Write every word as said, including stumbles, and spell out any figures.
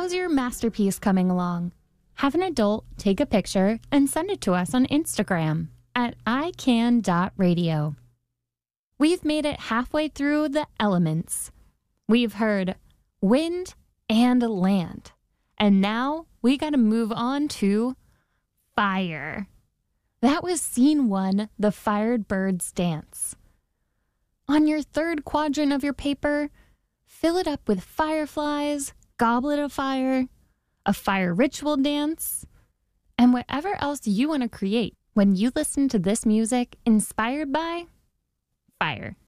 How's your masterpiece coming along? Have an adult take a picture and send it to us on Instagram at i can dot radio. We've made it halfway through the elements. We've heard wind and land. And now we got to move on to fire. That was scene one, the Fired Birds Dance. On your third quadrant of your paper, fill it up with fireflies, goblet of fire, a fire ritual dance, and whatever else you want to create when you listen to this music inspired by fire.